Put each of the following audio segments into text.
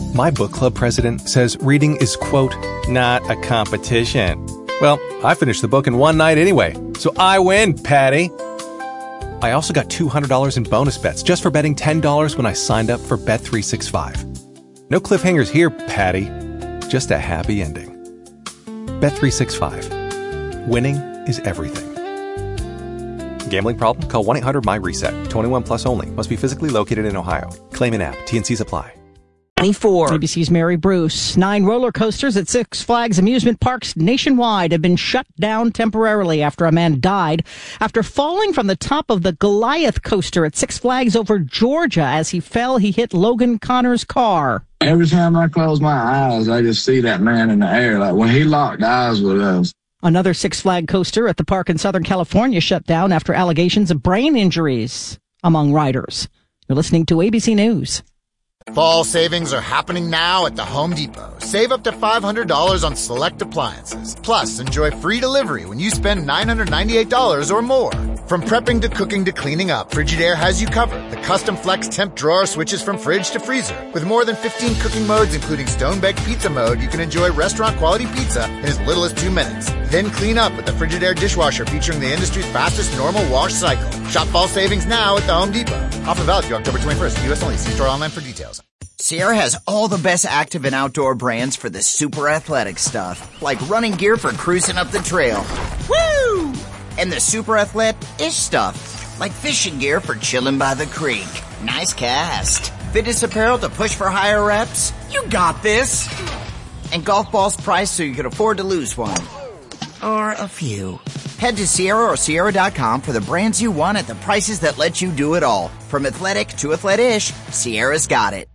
My book club president says reading is, quote, not a competition. Well, I finished the book in one night anyway, so I win, Patty. I also got $200 in bonus bets just for betting $10 when I signed up for Bet365. No cliffhangers here, Patty. Just a happy ending. Bet365. Winning is everything. Gambling problem? Call 1-800-MY-RESET. 21 plus only. Must be physically located in Ohio. Claim in app. T&Cs apply. 24. ABC's Mary Bruce. 9 roller coasters at Six Flags amusement parks nationwide have been shut down temporarily after a man died after falling from the top of the Goliath coaster at Six Flags over Georgia. As he fell, he hit Logan Connor's car. Every time I close my eyes, I just see that man in the air. Like when he locked eyes with us. Another Six Flag coaster at the park in Southern California shut down after allegations of brain injuries among riders. You're listening to ABC News. Fall savings are happening now at the Home Depot. Save up to $500 on select appliances. Plus, enjoy free delivery when you spend $998 or more. From prepping to cooking to cleaning up, Frigidaire has you covered. The custom flex temp drawer switches from fridge to freezer. With more than 15 cooking modes, including stone-baked pizza mode, you can enjoy restaurant-quality pizza in as little as 2 minutes. Then clean up with the Frigidaire dishwasher featuring the industry's fastest normal wash cycle. Shop fall savings now at the Home Depot. Offer valid through October 21st. U.S. only. See store online for details. Sierra has all the best active and outdoor brands for the super athletic stuff, like running gear for cruising up the trail. Woo! And the super athletic-ish stuff, like fishing gear for chilling by the creek. Nice cast. Fitness apparel to push for higher reps. You got this. And golf balls priced so you can afford to lose one. Or a few. Head to Sierra or Sierra.com for the brands you want at the prices that let you do it all. From athletic to athletic-ish, Sierra's got it.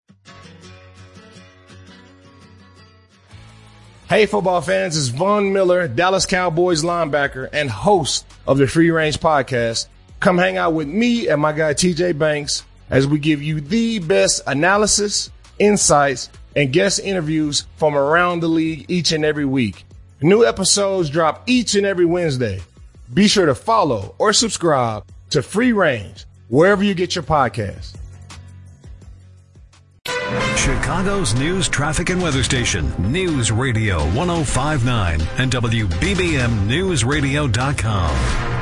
Hey, football fans, it's Von Miller, Dallas Cowboys linebacker and host of the Free Range Podcast. Come hang out with me and my guy TJ Banks as we give you the best analysis, insights, and guest interviews from around the league each and every week. New episodes drop each and every Wednesday. Be sure to follow or subscribe to Free Range wherever you get your podcasts. Chicago's news, traffic, and weather station, News Radio 105.9 and WBBMNewsRadio.com.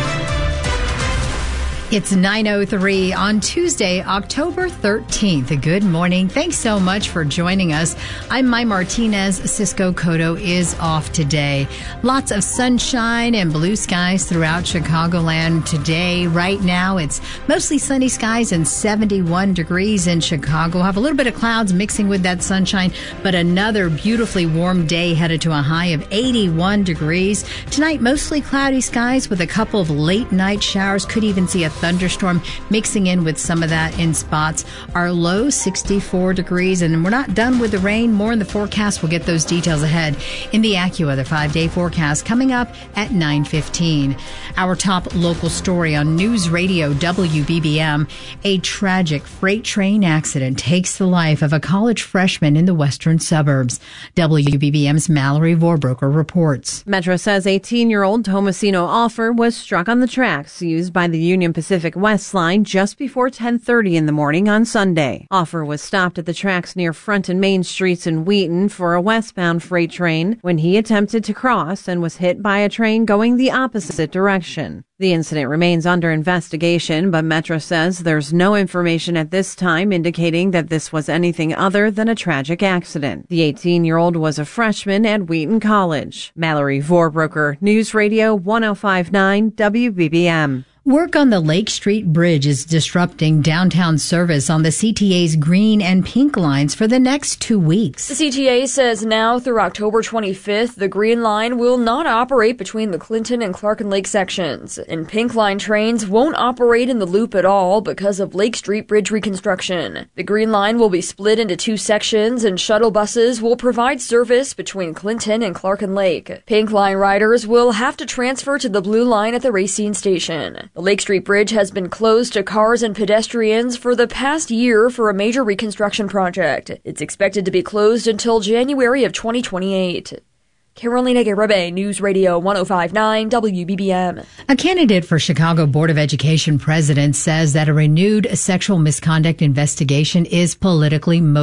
It's 9:03 on Tuesday, October 13th. Good morning. Thanks so much for joining us. I'm Mai Martinez. Cisco Cotto is off today. Lots of sunshine and blue skies throughout Chicagoland today. Right now, it's mostly sunny skies and 71 degrees in Chicago. We'll have a little bit of clouds mixing with that sunshine, but another beautifully warm day headed to a high of 81 degrees. Tonight, mostly cloudy skies with a couple of late night showers. Could even see a thunderstorm mixing in with some of that in spots. Our low 64 degrees, and we're not done with the rain. More in the forecast. We'll get those details ahead in the AccuWeather 5-day forecast coming up at 9:15. Our top local story on News Radio WBBM. A tragic freight train accident takes the life of a college freshman in the western suburbs. WBBM's Mallory Vorbroker reports. Metro says 18-year-old Tomasino Offer was struck on the tracks used by the Union Pacific West line just before 10:30 in the morning on Sunday. Offer was stopped at the tracks near Front and Main Streets in Wheaton for a westbound freight train when he attempted to cross and was hit by a train going the opposite direction. The incident remains under investigation, but Metro says there's no information at this time indicating that this was anything other than a tragic accident. The 18-year-old was a freshman at Wheaton College. Mallory Vorbroker, News Radio 105.9 WBBM. Work on the Lake Street Bridge is disrupting downtown service on the CTA's green and pink lines for the next 2 weeks. The CTA says now through October 25th, the green line will not operate between the Clinton and Clark and Lake sections, and pink line trains won't operate in the loop at all because of Lake Street Bridge reconstruction. The green line will be split into 2 sections, and shuttle buses will provide service between Clinton and Clark and Lake. Pink line riders will have to transfer to the blue line at the Racine station. The Lake Street Bridge has been closed to cars and pedestrians for the past year for a major reconstruction project. It's expected to be closed until January of 2028. Carolina Garibay, News Radio 105.9 WBBM. A candidate for Chicago Board of Education president says that a renewed sexual misconduct investigation is politically motivated.